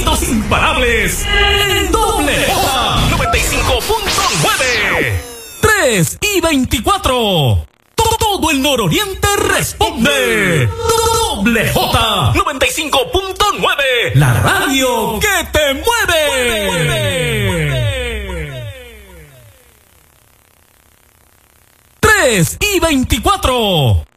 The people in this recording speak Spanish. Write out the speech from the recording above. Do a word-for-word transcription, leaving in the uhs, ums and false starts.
Éxitos imparables. En Doble J noventa y cinco punto nueve. tres y veinticuatro. Todo el nororiente responde. Doble J noventa y cinco punto nueve. La radio que te mueve. mueve, mueve. tres y veinticuatro.